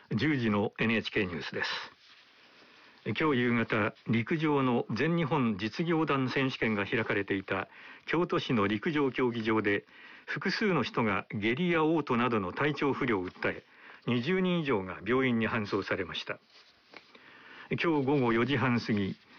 10時の NHK ニュースです。今日夕方、陸上の全日本実業団選手権が開かれていた京都市の陸上競技場で、複数の人が下痢や嘔吐などの体調不良を訴え、20人以上が病院に搬送されました。今日午後4時半過ぎ、